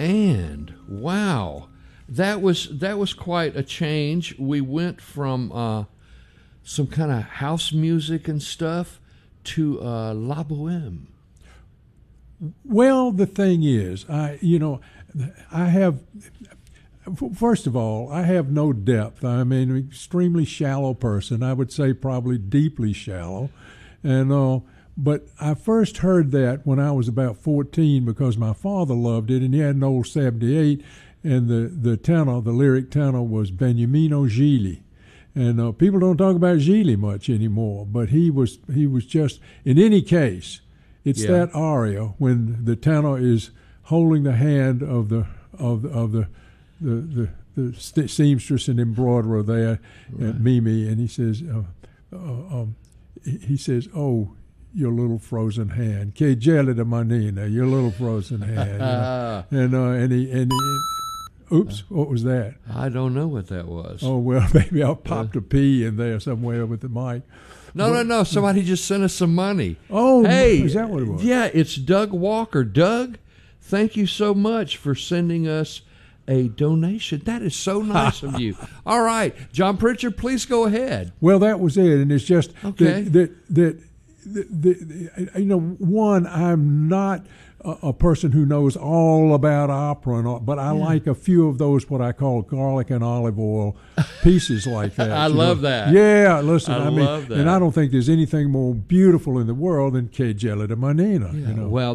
And wow, that was quite a change. We went from some kind of house music and stuff to La Boheme. Well, the thing is, I have. First of all, I have no depth. I'm an extremely shallow person. I would say probably deeply shallow, and but I first heard that when I was about 14 because my father loved it, and he had an old 78, and the tenor, the lyric tenor, was Beniamino Gigli. And people don't talk about Gigli much anymore, but he was just, in any case, it's that aria when the tenor is holding the hand of the seamstress and embroiderer there, Mimi, and he says, "Oh, your little frozen hand, che gelida manina, your little frozen hand," and he. Oops, what was that? I don't know what that was. Oh, well, maybe I popped a P in there somewhere with the mic. No. Somebody just sent us some money. Oh, hey, is that what it was? Yeah, it's Doug Walker. Doug, thank you so much for sending us a donation. That is so nice of you. All right, John Pritchard, please go ahead. Well, that was it, and it's just okay. that one, I'm not a person who knows all about opera, but I like a few of those what I call garlic and olive oil pieces like that. I love that. Yeah, listen, I mean, love that. And I don't think there's anything more beautiful in the world than Che gelida manina. Yeah. Well,